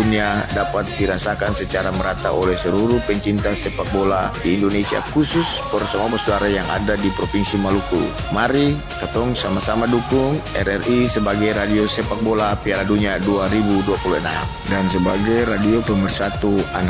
Dunia dapat dirasakan secara merata oleh seluruh pencinta sepak bola di Indonesia, khusus bersama saudara yang ada di Provinsi Maluku. Mari ketong sama-sama dukung RRI sebagai radio sepak bola Piala Dunia 2026 dan sebagai radio pemersatu anak